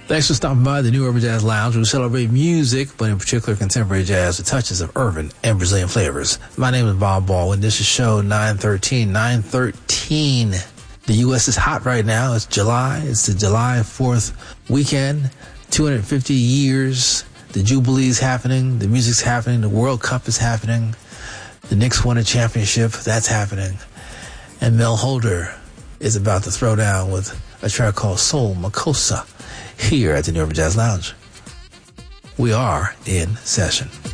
Thanks for stopping by the New Urban Jazz Lounge. We celebrate music, but in particular contemporary jazz with touches of urban and Brazilian flavors. My name is Bob Baldwin. This is show 913. 913. The U.S. is hot right now. It's July. It's the July 4th weekend. 250 years. The Jubilee's happening. The music's happening. The World Cup is happening. The Knicks won a championship. That's happening. And Mel Holder is about to throw down with a track called Soul Makossa here at the New Urban Jazz Lounge. We are in session.